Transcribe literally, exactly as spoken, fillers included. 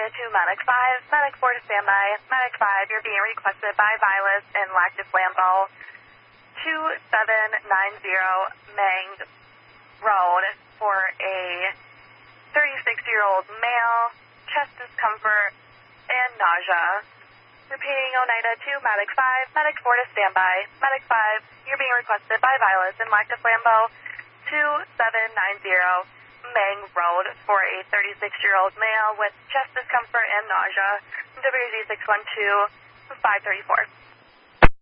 Oneida to Medic five, Medic four to standby. Medic five, you're being requested by Vilas in Lactus Lambeau, two seven nine zero Mang Road for a thirty-six-year-old male, chest discomfort and nausea. Repeating Oneida to Medic five, Medic four to standby. Medic five, you're being requested by Vilas in Lactus Lambeau, two seven nine zero Mang Road for a thirty-six-year-old male with chest discomfort and nausea. W G six one two five three four.